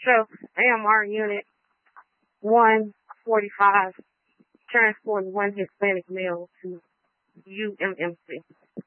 So, AMR Unit 145 transported one Hispanic male to UMMC.